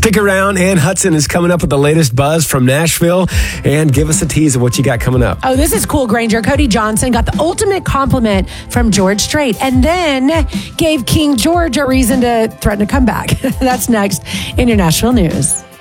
Stick around. Ann Hudson is coming up with the latest buzz from Nashville. And give us a tease of what you got coming up. Oh, this is cool, Granger. Cody Johnson got the ultimate compliment from George Strait and then gave King George a reason to threaten a comeback. That's next in your Nashville News.